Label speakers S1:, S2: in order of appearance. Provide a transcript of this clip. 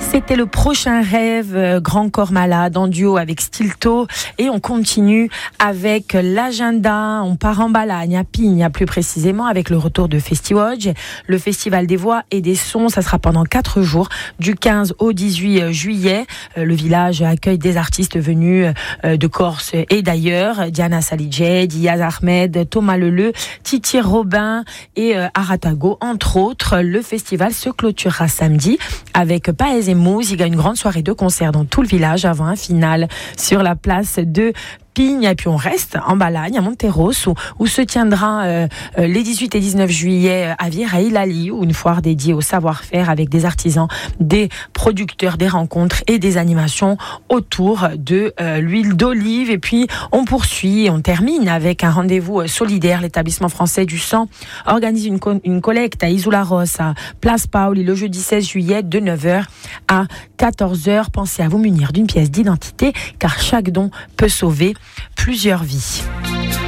S1: C'était le prochain rêve, Grand Corps Malade, en duo avec Stilto. Et on continue avec l'agenda. On part en Balagne, à Pigna plus précisément, avec le retour de Festiwodge, le Festival des Voix et des Sons. Ça sera pendant 4 jours, du 15 au 18 juillet. Le village accueille des artistes venus de Corse et d'ailleurs. Diana Salidje, Diaz Ahmed, Thomas Leleu, Titi Robin et Aratago, entre autres. Le festival se clôturera samedi avec Paez et Mouz. Il y a une grande soirée de concert dans tout le village avant un final sur la place de Pigne. Et puis on reste en Balagne, à Monteros, où se tiendra les 18 et 19 juillet à Vieira-Ilali, où une foire dédiée au savoir-faire avec des artisans, des producteurs, des rencontres et des animations autour de l'huile d'olive. Et puis on poursuit et on termine avec un rendez-vous solidaire. L'établissement français du sang organise une collecte à Isoulas-Ross, à Place Paoli, le jeudi 16 juillet de 9h à 14h. Pensez à vous munir d'une pièce d'identité car chaque don peut sauver plusieurs vies.